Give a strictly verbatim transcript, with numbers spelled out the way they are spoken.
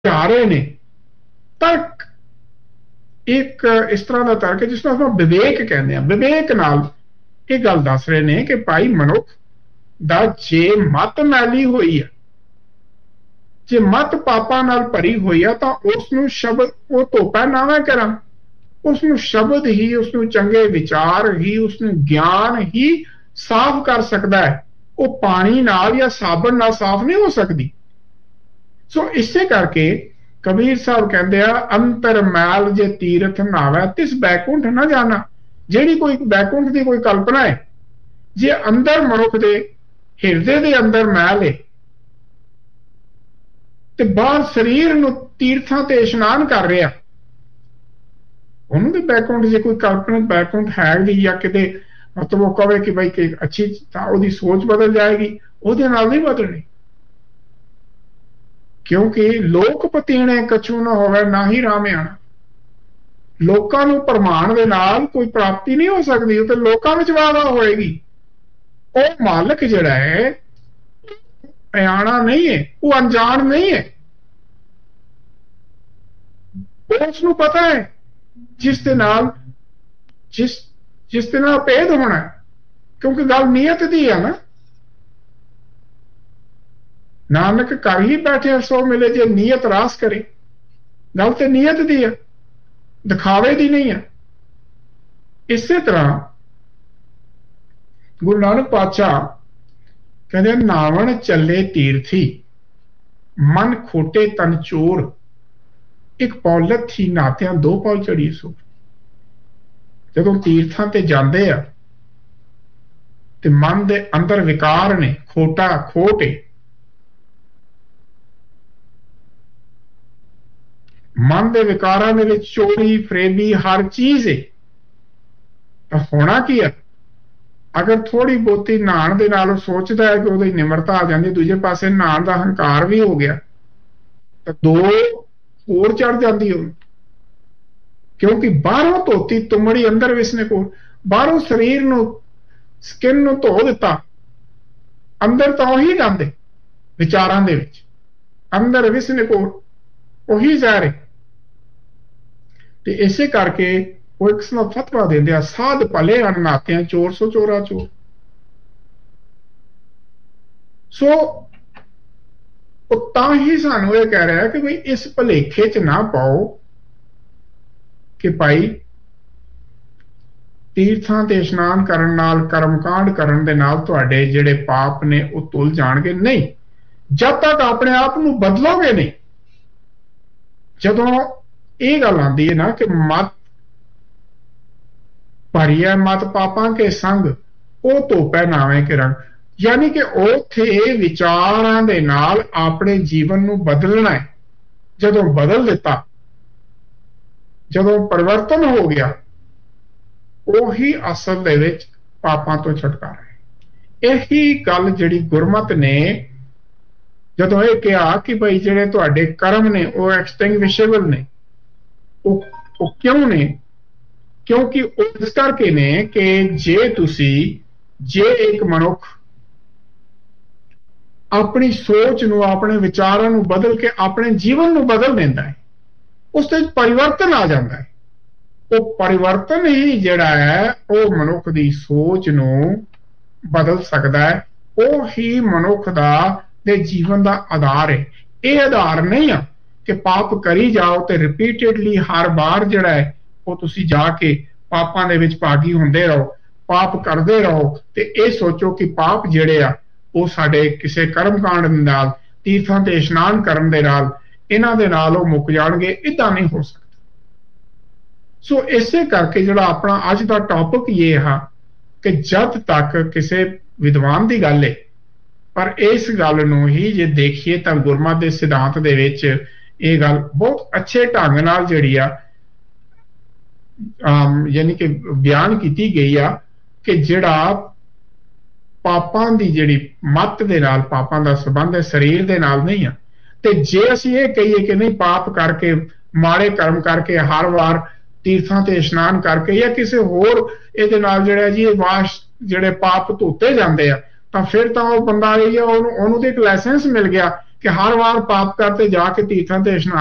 ਜਾ ਰਹੇ ਨੇ। ਤਰਕ ਇੱਕ ਇਸ ਤਰ੍ਹਾਂ ਦਾ ਤਰਕ ਜਿਸ ਨੂੰ ਆਪਾਂ ਵਿਵੇਕ ਕਹਿੰਦੇ ਹਾਂ। ਵਿਵੇਕ ਨਾਲ ਇਹ ਗੱਲ ਦੱਸ ਰਹੇ ਨੇ ਕਿ ਭਾਈ ਮਨੁੱਖ ਦਾ ਜੇ ਮਤ ਮੈਲੀ ਹੋਈ ਆ, ਜੇ ਮਤ ਪਾਪਾਂ ਨਾਲ ਭਰੀ ਹੋਈ ਆ, ਤਾਂ ਉਸ ਨੂੰ ਸ਼ਬਦ ਉਹ ਧੋਪਾ ਨਾਵੇਂ ਕਰਾਂ, ਉਸ ਨੂੰ ਸ਼ਬਦ ਹੀ, ਉਸ ਨੂੰ ਚੰਗੇ ਵਿਚਾਰ ਹੀ, ਉਸ ਨੂੰ ਗਿਆਨ ਹੀ ਸਾਫ਼ ਕਰ ਸਕਦਾ ਹੈ। ਉਹ ਪਾਣੀ ਨਾਲ ਜਾਂ ਸਾਬਣ ਨਾਲ ਸਾਫ਼ ਨਹੀਂ ਹੋ ਸਕਦੀ। ਸੋ ਇਸੇ ਕਰਕੇ ਕਬੀਰ ਸਾਹਿਬ ਕਹਿੰਦੇ ਆ, ਅੰਤਰ ਮੈਲ ਜੇ ਤੀਰਥ ਨਾਵੇ ਤਿਸ ਬੈਕੁੰਠ ਨਾ ਜਾਣਾ। ਜਿਹੜੀ ਕੋਈ ਬੈਕੁੰਠ ਦੀ ਕੋਈ ਕਲਪਨਾ ਹੈ, ਜੇ ਅੰਦਰ ਮਨੁੱਖ ਦੇ ਹਿਰਦੇ ਦੇ ਅੰਦਰ ਮੈਲ ਹੈ ਤੇ ਬਾਹਰ ਸਰੀਰ ਨੂੰ ਤੀਰਥਾਂ ਤੇ ਇਸ਼ਨਾਨ ਕਰ ਰਿਹਾ, ਉਹਨੂੰ ਤੇ ਬੈਕੁੰਠ ਜੇ ਕੋਈ ਕਲਪਨਾ ਬੈਕੁੰਠ ਹੈ ਵੀ ਜਾਂ ਕਿਤੇ ਮਤਲਬ ਉਹ ਕਵੇ ਕਿ ਬਈ ਕਿ ਅੱਛੀ ਤਾਂ ਉਹਦੀ ਸੋਚ ਬਦਲ ਜਾਏਗੀ, ਉਹਦੇ ਨਾਲ ਨਹੀਂ ਬਦਲਣੀ। ਕਿਉਂਕਿ ਲੋਕ ਪਤੀਣੇ ਕਛੂ ਨਾ ਹੋਵੇ ਨਾ ਹੀ ਰਾਮਿਆਣਾ। ਲੋਕਾਂ ਨੂੰ ਪ੍ਰਮਾਣ ਦੇ ਨਾਲ ਕੋਈ ਪ੍ਰਾਪਤੀ ਨਹੀਂ ਹੋ ਸਕਦੀ, ਉਹ ਤੇ ਲੋਕਾਂ ਵਿੱਚ ਵਾਵਾ ਹੋਏਗੀ। ਉਹ ਮਾਲਕ ਜਿਹੜਾ ਹੈ ਅਣਜਾਣਾ ਨਹੀਂ ਹੈ, ਉਹ ਅਣਜਾਣ ਨਹੀਂ ਹੈ। ਉਸ ਨੂੰ ਪਤਾ ਹੈ ਜਿਸ ਦੇ ਨਾਲ ਜਿਸ ਜਿਸ ਦੇ ਨਾਲ ਭੇਦ ਹੋਣਾ, ਕਿਉਂਕਿ ਗੱਲ ਨੀਅਤ ਦੀ ਹੈ ਨਾ। ਨਾਨਕ ਘਰ ਹੀ ਬੈਠੇ ਸੋ ਮਿਲੇ ਜੇ ਨੀਅਤ ਰਾਸ ਕਰੇ। ਗੱਲ ਤੇ ਨੀਅਤ ਦੀ ਹੈ, ਦਿਖਾਵੇ ਦੀ ਨਹੀਂ ਹੈ। ਇਸੇ ਤਰ੍ਹਾਂ ਗੁਰੂ ਨਾਨਕ ਪਾਤਸ਼ਾਹ ਕਹਿੰਦੇ, ਨਾਵਣ ਚੱਲੇ ਤੀਰਥੀ ਮਨ ਖੋਟੇ ਤਨ ਚੋਰ, ਇੱਕ ਪੌਲਤ ਥੀ ਨਾਤਿਆਂ ਦੋ ਪੌਲ ਚੜੀ ਸੋ। ਜਦੋਂ ਤੀਰਥਾਂ ਤੇ ਜਾਂਦੇ ਆ ਤੇ ਮਨ ਦੇ ਅੰਦਰ ਵਿਕਾਰ ਨੇ, ਖੋਟਾ ਖੋਟ ਹੈ, ਮਨ ਦੇ ਵਿਕਾਰਾਂ ਦੇ ਵਿੱਚ ਚੋਰੀ ਫਰੇਬੀ ਹਰ ਚੀਜ਼ ਹੈ। ਤਾਂ ਹੋਣਾ ਕੀ ਹੈ, ਅਗਰ ਥੋੜੀ ਬਹੁਤੀ ਨਹਾਣ ਦੇ ਨਾਲ ਸੋਚਦਾ ਹੈ ਕਿ ਉਹਦੀ ਨਿਮਰਤਾ ਆ ਜਾਂਦੀ, ਦੂਜੇ ਪਾਸੇ ਨਹਾਣ ਦਾ ਹੰਕਾਰ ਵੀ ਹੋ ਗਿਆ, ਤਾਂ ਦੋ ਹੋਰ ਚੜ ਜਾਂਦੀ ਉਹਨੂੰ। ਕਿਉਂਕਿ ਬਾਹਰੋਂ ਧੋਤੀ ਤੁਮੜੀ ਅੰਦਰ ਵਿਸਨੇ ਕੋਲ, ਬਾਹਰੋਂ ਸਰੀਰ ਨੂੰ ਸਕਿਨ ਨੂੰ ਧੋ ਦਿੱਤਾ, ਅੰਦਰ ਤਾਂ ਉਹੀ ਗੰਦੇ ਵਿਚਾਰਾਂ ਦੇ ਵਿੱਚ, ਅੰਦਰ ਵਿਸਨੇ ਕੋਲ ਉਹੀ ਜ਼ਹਿਰ ਹੈ। ਤੇ ਇਸੇ ਕਰਕੇ ਉਹ ਇੱਕ ਸਮਾਂ ਫਤਵਾ ਦਿੰਦੇ ਆ, ਸਾਧ ਭਲੇ ਹਨ ਨਾਤਿਆਂ ਚੋਰ ਸੋ ਚੋਰਾ ਚੋਰ। ਸੋ ਉਹ ਤਾਂ ਹੀ ਸਾਨੂੰ ਇਹ ਕਹਿ ਰਿਹਾ ਕਿ ਬਈ ਇਸ ਭੁਲੇਖੇ ਚ ਨਾ ਪਾਓ ਕਿ ਭਾਈ ਤੀਰਥਾਂ ਤੇ ਇਸ਼ਨਾਨ ਕਰਨ ਨਾਲ, ਕਰਮਕਾਂਡ ਕਰਨ ਦੇ ਨਾਲ ਤੁਹਾਡੇ ਜਿਹੜੇ ਪਾਪ ਨੇ ਉਹ ਧੁੱਲ ਜਾਣਗੇ। ਨਹੀਂ, ਜਦ ਤੱਕ ਆਪਣੇ ਆਪ ਨੂੰ ਬਦਲੋਗੇ ਨਹੀਂ। ਜਦੋਂ ਇਹ ਗੱਲ ਆਉਂਦੀ ਹੈ ਨਾ ਕਿ ਮਤ ਭਰੀਐ ਮਤ ਪਾਪਾਂ ਕੇ ਸੰਗ, ਉਹ ਧੋਪੈ ਨਾਵੇਂ ਕੇ ਰੰਗ, ਯਾਨੀ ਕਿ ਉੱਥੇ ਵਿਚਾਰਾਂ ਦੇ ਨਾਲ ਆਪਣੇ ਜੀਵਨ ਨੂੰ ਬਦਲਣਾ ਹੈ। ਜਦੋਂ ਬਦਲ ਦਿੱਤਾ, ਜਦੋਂ ਪਰਿਵਰਤਨ ਹੋ ਗਿਆ, ਉਹੀ ਅਸਲ ਦੇ ਵਿੱਚ ਪਾਪਾਂ ਤੋਂ ਛੁਟਕਾਰਾ ਹੈ। ਇਹੀ ਗੱਲ ਜਿਹੜੀ ਗੁਰਮਤਿ ਨੇ ਜਦੋਂ ਇਹ ਕਿਹਾ ਕਿ ਬਈ ਜਿਹੜੇ ਤੁਹਾਡੇ ਕਰਮ ਨੇ ਉਹ ਐਕਸਟਿੰਗੁਇਸ਼ੇਬਲ ਨੇ, ਉਹ ਉਹ ਕਿਉਂ ਨੇ? ਕਿਉਂਕਿ ਉਹ ਇਸ ਕਰਕੇ ਨੇ ਕਿ ਜੇ ਤੁਸੀਂ ਜੇ ਇੱਕ ਮਨੁੱਖ ਆਪਣੀ ਸੋਚ ਨੂੰ, ਆਪਣੇ ਵਿਚਾਰਾਂ ਨੂੰ ਬਦਲ ਕੇ ਆਪਣੇ ਜੀਵਨ ਨੂੰ ਬਦਲ ਦਿੰਦਾ ਹੈ, ਉਸ ਦੇ ਵਿੱਚ ਪਰਿਵਰਤਨ ਆ ਜਾਂਦਾ ਹੈ। ਉਹ ਪਰਿਵਰਤਨ ਹੀ ਜਿਹੜਾ ਹੈ ਉਹ ਮਨੁੱਖ ਦੀ ਸੋਚ ਨੂੰ ਬਦਲ ਸਕਦਾ ਹੈ। ਉਹ ਹੀ ਮਨੁੱਖ ਦਾ ਦੇ ਜੀਵਨ ਦਾ ਆਧਾਰ ਹੈ। ਇਹ ਆਧਾਰ ਨਹੀਂ ਆ ਕਿ ਪਾਪ ਕਰੀ ਜਾਓ ਤੇ ਰਿਪੀਟਡਲੀ ਹਰ ਵਾਰ ਜਿਹੜਾ ਹੈ ਉਹ ਤੁਸੀਂ ਜਾ ਕੇ ਪਾਪਾਂ ਦੇ ਵਿੱਚ ਭਾਗੀ ਹੁੰਦੇ ਰਹੋ, ਪਾਪ ਕਰਦੇ ਰਹੋ ਤੇ ਇਹ ਸੋਚੋ ਕਿ ਪਾਪ ਜਿਹੜੇ ਆ ਉਹ ਸਾਡੇ ਕਿਸੇ ਕਰਮਕਾਂਡ ਦੇ ਨਾਲ, ਤੀਰਥਾਂ ਤੇ ਇਸ਼ਨਾਨ ਕਰਨ ਦੇ ਨਾਲ, ਇਹਨਾਂ ਦੇ ਨਾਲ ਉਹ ਮੁੱਕ ਜਾਣਗੇ। ਇੱਦਾਂ ਨਹੀਂ ਹੋ ਸਕਦਾ। ਸੋ ਇਸੇ ਕਰਕੇ ਜਿਹੜਾ ਆਪਣਾ ਅੱਜ ਦਾ ਟੌਪਿਕ ਇਹ ਹੈ ਕਿ ਜਦ ਤੱਕ ਕਿਸੇ ਵਿਦਵਾਨ ਦੀ ਗੱਲ ਹੈ, ਪਰ ਇਸ ਗੱਲ ਨੂੰ ਹੀ ਜੇ ਦੇਖੀਏ ਤਾਂ ਗੁਰਮਤਿ ਦੇ ਸਿਧਾਂਤ ਦੇ ਵਿੱਚ ਇਹ ਗੱਲ ਬਹੁਤ ਅੱਛੇ ਢੰਗ ਨਾਲ ਜਿਹੜੀ ਆ ਯਾਨੀ ਕਿ ਬਿਆਨ ਕੀਤੀ ਗਈ ਆ ਕਿ ਜਿਹੜਾ ਪਾਪਾਂ ਦੀ ਜਿਹੜੀ ਮੱਤ ਦੇ ਨਾਲ, ਪਾਪਾਂ ਦਾ ਸੰਬੰਧ ਹੈ ਸਰੀਰ ਦੇ ਨਾਲ ਨਹੀਂ ਆ। ਤੇ ਜੇ ਅਸੀਂ ਇਹ ਕਹੀਏ ਕਿ ਨਹੀਂ, ਪਾਪ ਕਰਕੇ, ਮਾੜੇ ਕਰਮ ਕਰਕੇ, ਹਰ ਵਾਰ ਤੀਰਥਾਂ ਤੇ ਇਸ਼ਨਾਨ ਕਰਕੇ ਜਾਂ ਕਿਸੇ ਹੋਰ ਇਹਦੇ ਨਾਲ ਜਿਹੜਾ ਜੀ ਵਾਸ਼ ਜਿਹੜੇ ਪਾਪ ਧੋਤੇ ਜਾਂਦੇ ਆ, ਤਾਂ ਫਿਰ ਤਾਂ ਉਹ ਬੰਦਾ ਇਹ ਉਹਨੂੰ ਉਹਨੂੰ ਤੇ ਇੱਕ ਲਾਇਸੈਂਸ ਮਿਲ ਗਿਆ ਕਿ ਹਰ ਵਾਰ ਪਾਪ ਕਰਤੇ ਜਾ ਕੇ ਤੀਰਥਾਂ ਤੇ ਇਸ਼ਨਾਨ